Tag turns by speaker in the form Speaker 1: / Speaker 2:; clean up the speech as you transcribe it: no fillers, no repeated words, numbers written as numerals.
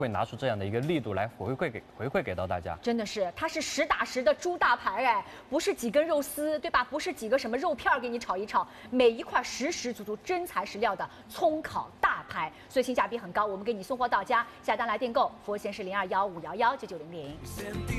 Speaker 1: 会拿出这样的一个力度来回馈给到大家。
Speaker 2: 真的是，它是实打实的猪大排哎，不是几根肉丝，对吧？不是几个什么肉片给你炒一炒，每一块实实足足、真材实料的葱烤大排，所以性价比很高。我们给你送货到家，下单来订购，佛贤是0215119900。